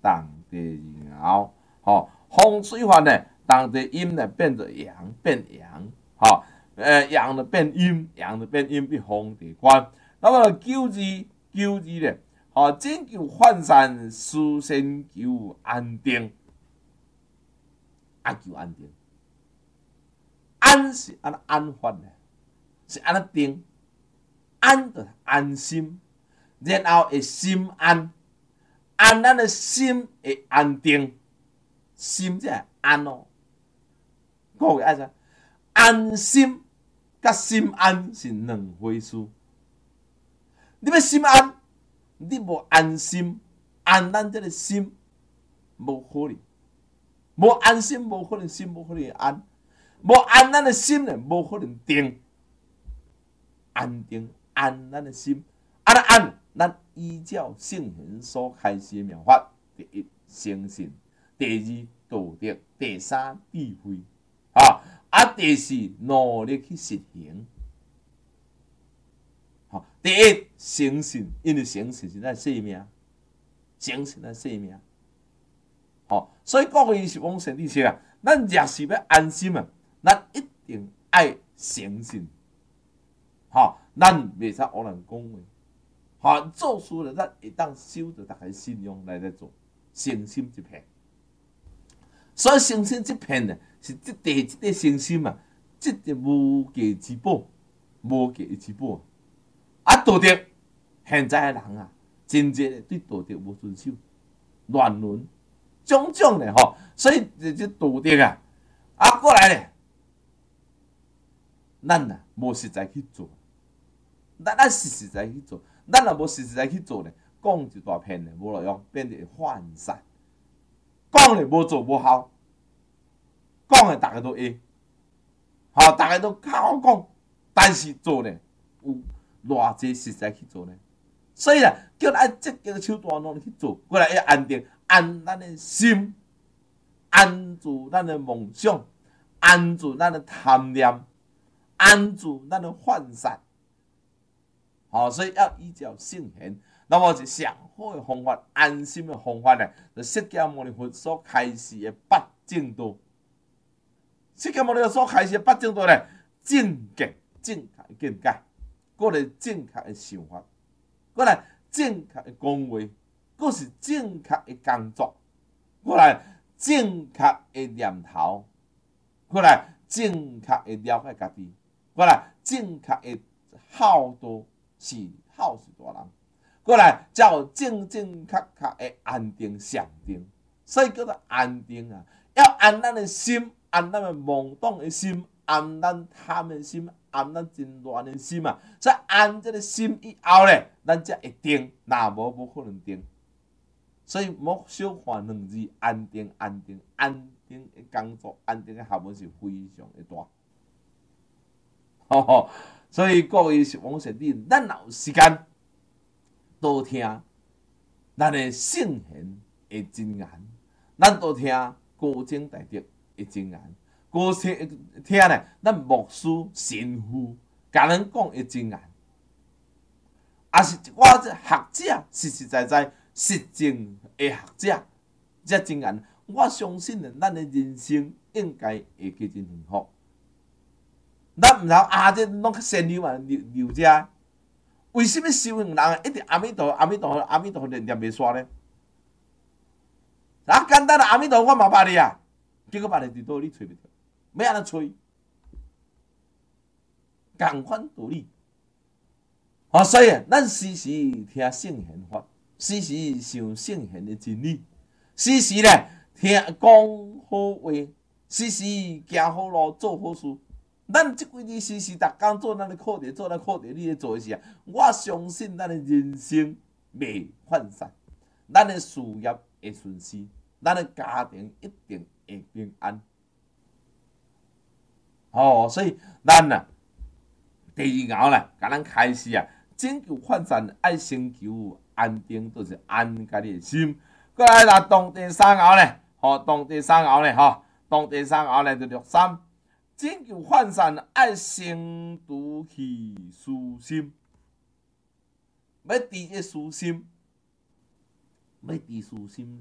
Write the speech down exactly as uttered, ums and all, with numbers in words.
当地爻，吼，风水法呢，当地阴呢变作阳，变阳，吼，呃，阳呢变阴，阳呢变阴，变风地官。那么九字九字呢，吼，拯救泛善，思先求安定，啊求安定，安是安安法呢，是安那定，安的安心，然后会心安。安咱的心会安定，心才会安哦。我有爱啥？安心甲心安是两回事。你要心安，你无安心，安咱这个心无可能，无安心无可能心无可能安，无安咱的心呢无可能定，安定安咱的心，安那安。咱依照圣贤所开示的妙法，第一诚信，第二道德，第三智慧，啊啊，第四努力去实行。好，第一诚信，因为诚信是咱性命，诚信咱性命。好，所以各位是往神理说啊，咱若是要安心啊，咱一定爱诚信。好，咱袂使胡乱讲话。好，做事了，咱会当守着大家信用来来做，诚心一片。所以诚心一片呢，是这第这个诚心啊，这个无价之宝，无价之宝。啊，道德，现在的人啊，真侪对道德无遵守，乱伦，种种的吼。所以这这道德啊，啊过来咧，咱啊无实在去做，咱咱实实在去做。咱若无实实在去做呢，讲一大片呢无路用，变得涣散。讲咧无做无效，讲诶大家都会，吼，大家都较好讲，但是做呢有偌济实在去做呢？所以啦，叫咱积极手段努力去做，过来要安定，安咱的心，安住咱的梦想，安住咱的贪念，安住咱的涣散。好，所以要依照圣贤，那么是上好的方法，安心的方法呢，就释迦牟尼佛所开示的八正道。释迦牟尼佛所开示的八正道呢，正见、正确的见解，过来正确的想法，过来正确的讲话，过是正确的工作，过来正确的念头，过来正确的了解家己，过来正确的孝道。是好是大人，过来才有正正确确的安定上定，所以叫做安定啊！要安咱的心，安咱的妄动的心，安咱贪的心，安咱真乱的心啊！所以安这个心以后咧，咱才会定，若无无可能定。所以莫小看两字，安定、安定、安定的工作，安定的学问是非常的大。吼吼。所以各位是往神理，咱若有时间多听咱的圣贤的真言，咱多听高僧大德的真言，高听听呢，咱牧师神父甲咱讲的真言，也是我这学者实实在在实证的学者，这真言，我相信呢，咱的人生应该会加真幸福。咱毋通啊，这拢较善良啊，留留遮。为什么修行人一直阿弥陀佛、阿弥陀佛、阿弥陀佛念念袂煞呢？啊，简单的阿弥陀佛我嘛捌你啊，结果捌你伫倒你找袂着，要安怎找？共款道理。哦，所以咱时时听圣贤法，时时想圣贤的真理，时时咧听讲好话，时时行好路，做好事。咱即几日时时逐工做咱的课题，做咱课题，你咧做的事啊，我相信咱的人生袂涣散，咱的事业会顺遂，咱的家庭一定会平安。哦，所以咱啊，第二爻啦，甲咱开始啊，拯救泛善，爱先求安定，就是安家己的心。过来啦，动第三爻咧，吼，动第三爻咧，吼，动第三爻咧就六三。拯救泛善，爱先除去私心，要治这私心，要治私心。